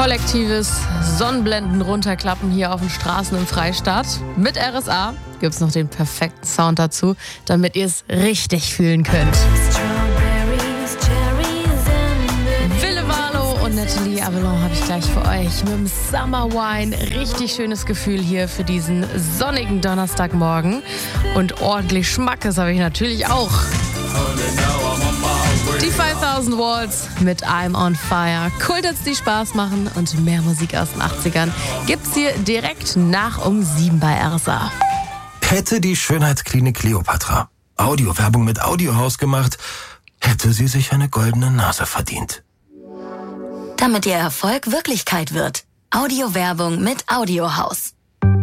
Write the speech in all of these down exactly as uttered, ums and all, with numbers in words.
Kollektives Sonnenblenden runterklappen hier auf den Straßen im Freistaat. Mit R S A gibt es noch den perfekten Sound dazu, damit ihr es richtig fühlen könnt. Wille Valo und Natalie Avalon habe ich gleich für euch mit dem Summer Wine. Richtig schönes Gefühl hier für diesen sonnigen Donnerstagmorgen. Und ordentlich Schmackes habe ich natürlich auch. Die fünftausend Watts mit I'm on Fire. Kulthits, die Spaß machen und mehr Musik aus den achtzigern gibt's hier direkt nach um sieben bei R S A. Hätte die Schönheitsklinik Kleopatra Audiowerbung mit Audiohaus gemacht, hätte sie sich eine goldene Nase verdient. Damit ihr Erfolg Wirklichkeit wird. Audiowerbung mit Audiohaus.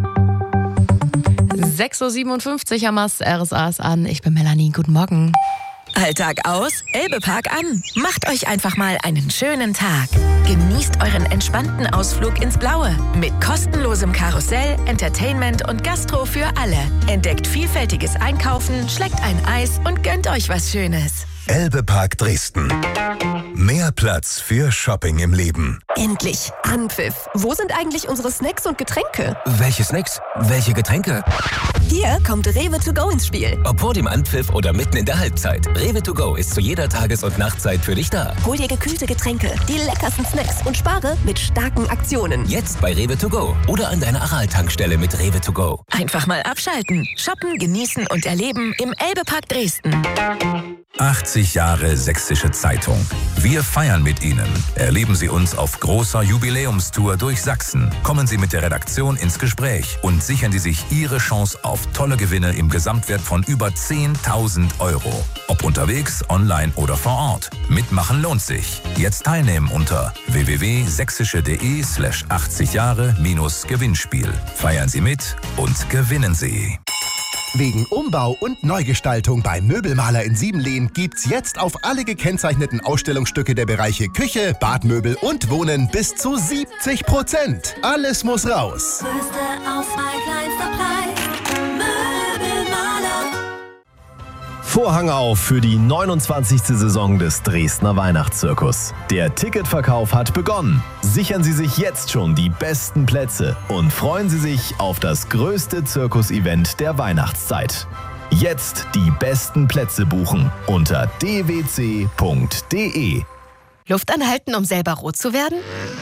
sechs Uhr siebenundfünfzig am Ast, R S A ist an. Ich bin Melanie, guten Morgen. Alltag aus, Elbepark an. Macht euch einfach mal einen schönen Tag. Genießt euren entspannten Ausflug ins Blaue. Mit kostenlosem Karussell, Entertainment und Gastro für alle. Entdeckt vielfältiges Einkaufen, schleckt ein Eis und gönnt euch was Schönes. Elbepark Dresden. Mehr Platz für Shopping im Leben. Endlich Anpfiff. Wo sind eigentlich unsere Snacks und Getränke? Welche Snacks? Welche Getränke? Hier kommt Rewe to go ins Spiel. Ob vor dem Anpfiff oder mitten in der Halbzeit. Rewe to go ist zu jeder Tages- und Nachtzeit für dich da. Hol dir gekühlte Getränke, die leckersten Snacks und spare mit starken Aktionen. Jetzt bei Rewe to go oder an deiner Aral-Tankstelle mit Rewe to go. Einfach mal abschalten, shoppen, genießen und erleben im Elbepark Dresden. achtzig Jahre Sächsische Zeitung. Wir feiern mit Ihnen. Erleben Sie uns auf großer Jubiläumstour durch Sachsen. Kommen Sie mit der Redaktion ins Gespräch und sichern Sie sich Ihre Chance auf tolle Gewinne im Gesamtwert von über zehntausend Euro. Ob unterwegs, online oder vor Ort. Mitmachen lohnt sich. Jetzt teilnehmen unter w w w punkt sächsische punkt de slash achtzig Jahre minus Gewinnspiel. Feiern Sie mit und gewinnen Sie. Wegen Umbau und Neugestaltung beim Möbelmaler in Siebenlehn gibt's jetzt auf alle gekennzeichneten Ausstellungsstücke der Bereiche Küche, Badmöbel und Wohnen bis zu siebzig Prozent. Alles muss raus. Größte Auswahl, kleinster Preis. Möbelmaler. Vorhang auf für die neunundzwanzigste Saison des Dresdner Weihnachtszirkus. Der Ticketverkauf hat begonnen. Sichern Sie sich jetzt schon die besten Plätze und freuen Sie sich auf das größte Zirkus-Event der Weihnachtszeit. Jetzt die besten Plätze buchen unter d w c punkt d e. Luft anhalten, um selber rot zu werden?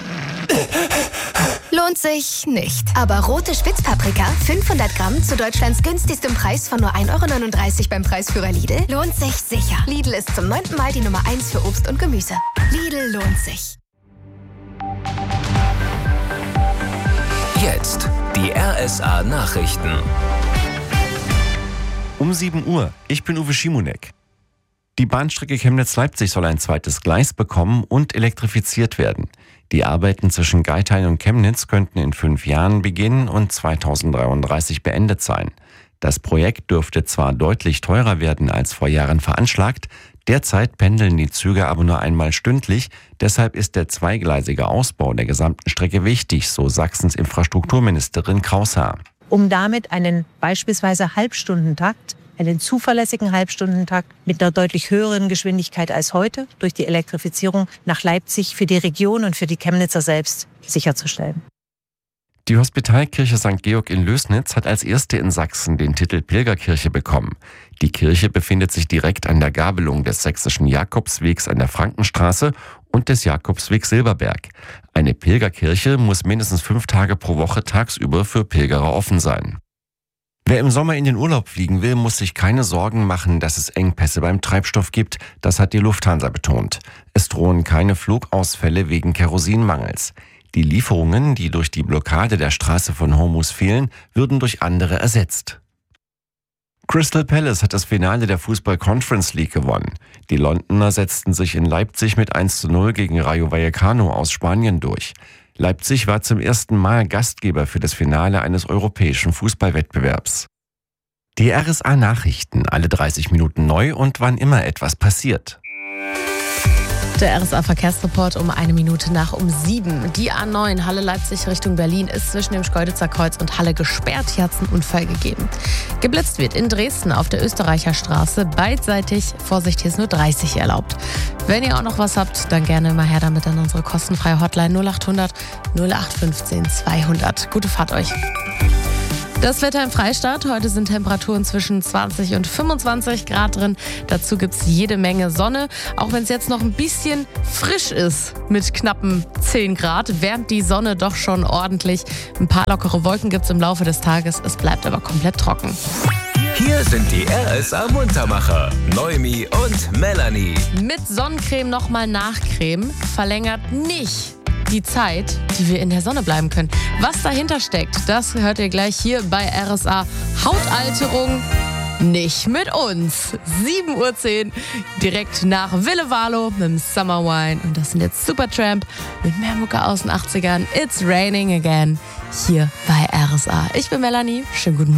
Lohnt sich nicht. Aber rote Spitzpaprika, fünfhundert Gramm zu Deutschlands günstigstem Preis von nur ein Euro neununddreißig beim Preisführer Lidl, lohnt sich sicher. Lidl ist zum neunten Mal die Nummer eins für Obst und Gemüse. Lidl lohnt sich. Jetzt die R S A Nachrichten. Um sieben Uhr. Ich bin Uwe Schimonek. Die Bahnstrecke Chemnitz-Leipzig soll ein zweites Gleis bekommen und elektrifiziert werden. Die Arbeiten zwischen Geithain und Chemnitz könnten in fünf Jahren beginnen und zweitausenddreiunddreißig beendet sein. Das Projekt dürfte zwar deutlich teurer werden als vor Jahren veranschlagt, derzeit pendeln die Züge aber nur einmal stündlich, deshalb ist der zweigleisige Ausbau der gesamten Strecke wichtig, so Sachsens Infrastrukturministerin Kraushaar. Um damit einen beispielsweise Halbstundentakt, einen zuverlässigen Halbstundentakt mit einer deutlich höheren Geschwindigkeit als heute durch die Elektrifizierung nach Leipzig für die Region und für die Chemnitzer selbst sicherzustellen. Die Hospitalkirche Sankt Georg in Lößnitz hat als erste in Sachsen den Titel Pilgerkirche bekommen. Die Kirche befindet sich direkt an der Gabelung des sächsischen Jakobswegs an der Frankenstraße und des Jakobswegs Silberberg. Eine Pilgerkirche muss mindestens fünf Tage pro Woche tagsüber für Pilgerer offen sein. Wer im Sommer in den Urlaub fliegen will, muss sich keine Sorgen machen, dass es Engpässe beim Treibstoff gibt. Das hat die Lufthansa betont. Es drohen keine Flugausfälle wegen Kerosinmangels. Die Lieferungen, die durch die Blockade der Straße von Hormuz fehlen, würden durch andere ersetzt. Crystal Palace hat das Finale der Fußball-Conference League gewonnen. Die Londoner setzten sich in Leipzig mit eins zu null gegen Rayo Vallecano aus Spanien durch. Leipzig war zum ersten Mal Gastgeber für das Finale eines europäischen Fußballwettbewerbs. Die R S A Nachrichten, alle dreißig Minuten neu und wann immer etwas passiert. Der R S A-Verkehrsreport um eine Minute nach um sieben. Die A neun Halle Leipzig Richtung Berlin ist zwischen dem Schkeuditzer Kreuz und Halle gesperrt. Hier hat es einen Unfall gegeben. Geblitzt wird in Dresden auf der Österreicher Straße. Beidseitig. Vorsicht, hier ist nur dreißig erlaubt. Wenn ihr auch noch was habt, dann gerne mal her damit an unsere kostenfreie Hotline null achthundert null acht fünfzehn zweihundert. Gute Fahrt euch. Das Wetter im Freistaat. Heute sind Temperaturen zwischen zwanzig und fünfundzwanzig Grad drin. Dazu gibt es jede Menge Sonne. Auch wenn es jetzt noch ein bisschen frisch ist mit knappen zehn Grad, wärmt die Sonne doch schon ordentlich. Ein paar lockere Wolken gibt es im Laufe des Tages. Es bleibt aber komplett trocken. Hier sind die R S A-Muntermacher, Noemi und Melanie. Mit Sonnencreme nochmal nachcremen verlängert nicht die Zeit, die wir in der Sonne bleiben können. Was dahinter steckt, das hört ihr gleich hier bei R S A. Hautalterung nicht mit uns. sieben Uhr zehn, direkt nach Ville Valo mit dem Summer Wine. Und das sind jetzt Supertramp mit mehr Mucke aus den achtzigern. It's raining again hier bei R S A. Ich bin Melanie. Schönen guten Morgen.